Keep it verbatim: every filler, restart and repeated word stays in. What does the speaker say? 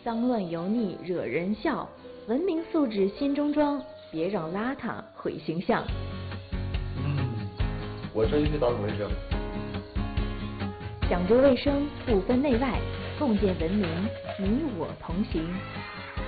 脏乱油腻惹人笑，文明素质心中装，别让邋遢毁形象。 嗯，我这就去打扫卫生。 讲究卫生，不分内外，共建文明，你我同行。